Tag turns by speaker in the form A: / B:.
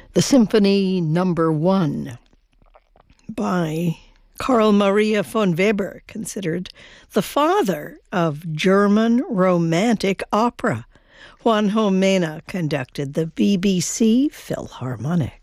A: The Symphony Number 1 by Carl Maria von Weber, considered the father of German romantic opera. Juan Jomena conducted the BBC Philharmonic.